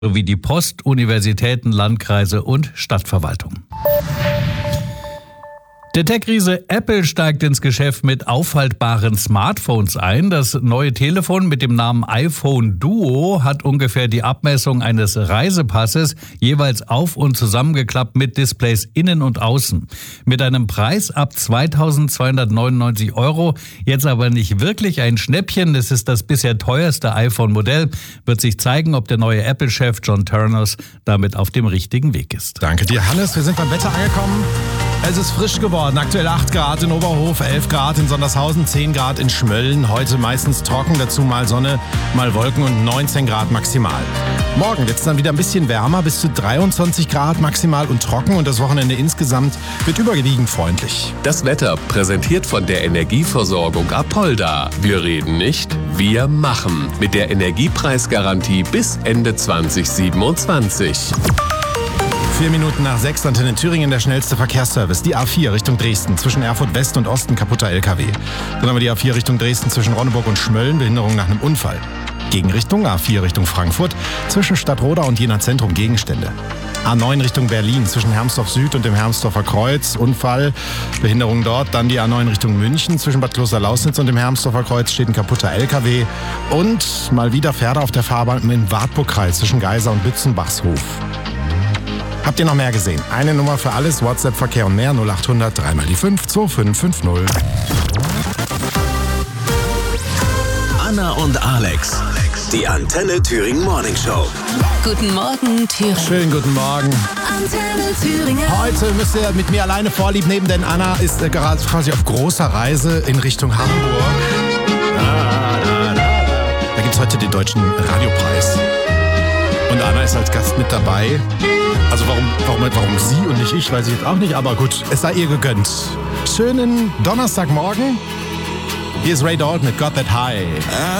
sowie die Post, Universitäten, Landkreise und Stadtverwaltung. Der Tech-Riese Apple steigt ins Geschäft mit auffaltbaren Smartphones ein. Das neue Telefon mit dem Namen iPhone Duo hat ungefähr die Abmessung eines Reisepasses, jeweils auf- und zusammengeklappt mit Displays innen und außen. Mit einem Preis ab 2.299 €, jetzt aber nicht wirklich ein Schnäppchen. Es ist das bisher teuerste iPhone-Modell. Wird sich zeigen, ob der neue Apple-Chef John Ternus damit auf dem richtigen Weg ist. Danke dir, Hannes. Wir sind beim Wetter angekommen. Es ist frisch geworden. Aktuell 8 Grad in Oberhof, 11 Grad in Sondershausen, 10 Grad in Schmölln. Heute meistens trocken, dazu mal Sonne, mal Wolken und 19 Grad maximal. Morgen wird es dann wieder ein bisschen wärmer, bis zu 23 Grad maximal und trocken. Und das Wochenende insgesamt wird überwiegend freundlich. Das Wetter präsentiert von der Energieversorgung Apolda. Wir reden nicht, wir machen. Mit der Energiepreisgarantie bis Ende 2027. 4 Minuten nach 6, Antenne Thüringen, der schnellste Verkehrsservice. Die A4 Richtung Dresden, zwischen Erfurt West und Osten, kaputter LKW. Dann haben wir die A4 Richtung Dresden, zwischen Ronneburg und Schmölln, Behinderung nach einem Unfall. Gegenrichtung A4 Richtung Frankfurt, zwischen Stadtroda und Jena Zentrum Gegenstände. A9 Richtung Berlin, zwischen Hermsdorf Süd und dem Hermsdorfer Kreuz, Unfall, Behinderung dort. Dann die A9 Richtung München, zwischen Bad Kloster-Lausnitz und dem Hermsdorfer Kreuz steht ein kaputter LKW. Und mal wieder Pferde auf der Fahrbahn im Wartburgkreis, zwischen Geiser und Bützenbachshof. Habt ihr noch mehr gesehen? Eine Nummer für alles, WhatsApp-Verkehr und mehr, 0800 3 mal die 5 2550. Anna und Alex, die Antenne Thüringen Morning Show. Guten Morgen, Thüringen. Schönen guten Morgen. Antenne Thüringen. Heute müsst ihr mit mir alleine Vorlieb nehmen, denn Anna ist gerade quasi auf großer Reise in Richtung Hamburg. Da gibt es heute den Deutschen Radiopreis. Und Anna ist als Gast mit dabei. Also warum sie und nicht ich, weiß ich jetzt auch nicht, aber gut, es sei ihr gegönnt. Schönen Donnerstagmorgen. Hier ist Ray Dalton mit Got That High.